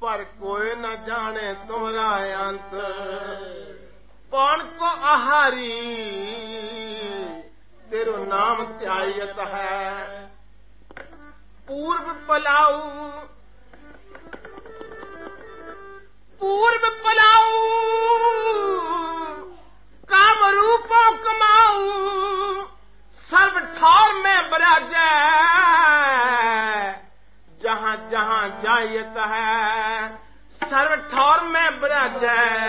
पर कोई न जाने तुम्हारा अंत। कौन को आहारी तेरो नाम त्यायत है। पूर्व पलाऊ काम रूपों कमाऊ। सर्व ठौर में बराजे जहां जहां जायत है। सर्व ठौर में बराजे